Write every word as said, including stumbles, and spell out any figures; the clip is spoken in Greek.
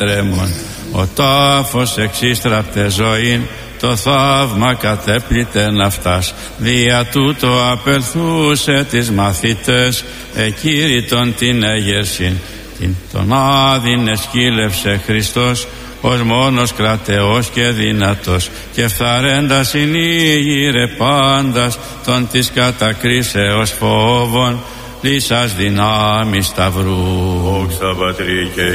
Ο τάφος εξίστραπτε ζωήν, το θαύμα κατέπλητε ναυτάς. Δια τούτο απελθούσε τις μαθητές, εκήρυτον την έγερσιν. Την τον άδειν εσκύλευσε Χριστός, ως μόνος κρατεός και δυνατός, και φθαρέντας συνήγηρε πάντας των της κατακρίσεως φόβων, λύσας δυνάμεις σταυρού. Δόξα Πατρί και